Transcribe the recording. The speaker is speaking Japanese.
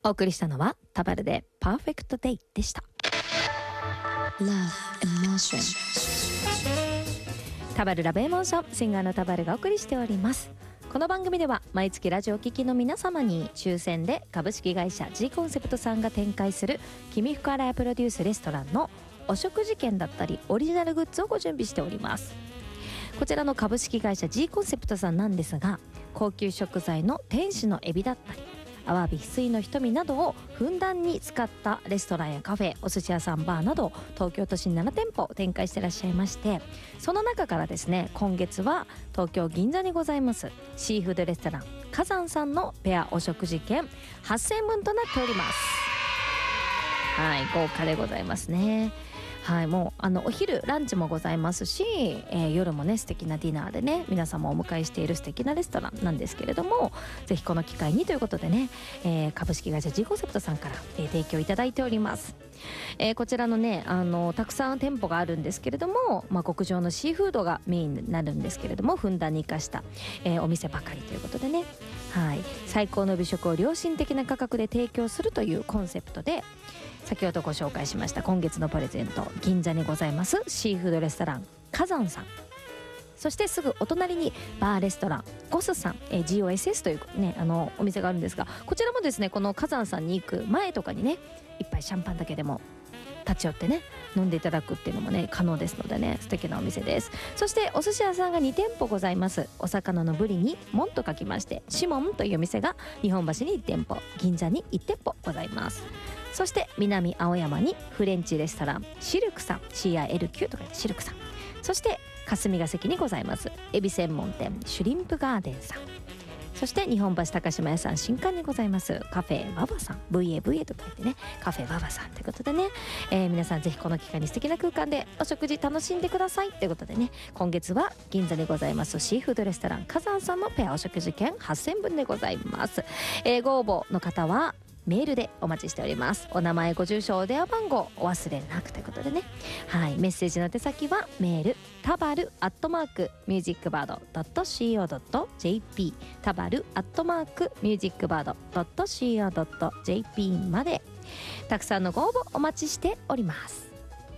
お送りしたのはタバルでパーフェクトデイでした。 Love Emotion。 タバルラブエモーション、シンガーのタバルがお送りしております。この番組では毎月ラジオ聴きの皆様に抽選で株式会社 G コンセプトさんが展開する君福原屋プロデュースレストランのお食事券だったりオリジナルグッズをご準備しております。こちらの株式会社 G コンセプトさんなんですが、高級食材の天使のエビだったりアワビ翡翠の瞳などをふんだんに使ったレストランやカフェ、お寿司屋さん、バーなど東京都心7店舗展開してらっしゃいまして、その中からですね、今月は東京銀座にございますシーフードレストラン火山さんのペアお食事券8000円分となっております。はい、豪華でございますね。はい、もうお昼ランチもございますし、夜もね素敵なディナーでね皆様をお迎えしている素敵なレストランなんですけれども、ぜひこの機会にということでね、株式会社 G コンセプトさんから、提供いただいております。こちらのねたくさん店舗があるんですけれども、極上のシーフードがメインになるんですけれども、ふんだんに生かした、お店ばかりということでね、はい、最高の美食を良心的な価格で提供するというコンセプトで、先ほどご紹介しました今月のプレゼント、銀座にございますシーフードレストラン火山さん、そしてすぐお隣にバーレストランゴスさん、GOSS というねお店があるんですが、こちらもですねこの火山さんに行く前とかにね一杯シャンパンだけでも立ち寄ってね飲んでいただくっていうのもね可能ですのでね、素敵なお店です。そしてお寿司屋さんが2店舗ございます。お魚のブリに門と書きましてシモンというお店が日本橋に1店舗、銀座に1店舗ございます。そして南青山にフレンチレストランシルクさん CILQ とかシルクさん、そして霞が関にございますエビ専門店シュリンプガーデンさん、そして日本橋高島屋さん新館にございますカフェババさん VAVA とか言ってねカフェババさんということでね、皆さんぜひこの機会に素敵な空間でお食事楽しんでくださいということでね、今月は銀座にございますシーフードレストラン火山さんのペアお食事券8000分でございます。ご応募の方はメールでお待ちしております。お名前、ご住所、お電話番号お忘れなくということでね、はい、メッセージの手先はメールタバル@musicbird.co.jp タバル@musicbird.co.jp までたくさんのご応募お待ちしております。